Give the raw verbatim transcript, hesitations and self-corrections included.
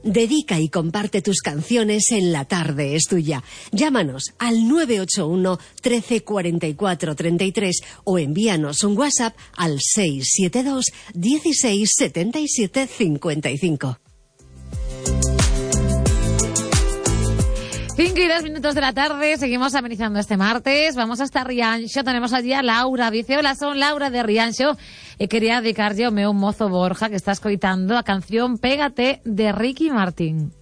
Dedica y comparte tus canciones en La Tarde es Tuya. Llámanos al nueve ocho uno, trece, cuarenta y cuatro, treinta y tres o envíanos un WhatsApp al seis siete dos, dieciséis, setenta y siete, cincuenta y cinco. Cinco y dos minutos de la tarde, seguimos amenizando este martes. Vamos hasta Rianxo, tenemos allí a Laura. Dice, hola, son Laura de Rianxo. E quería dedicar yo a meu mozo Borja, que está escoitando a canción Pégate de Ricky Martín.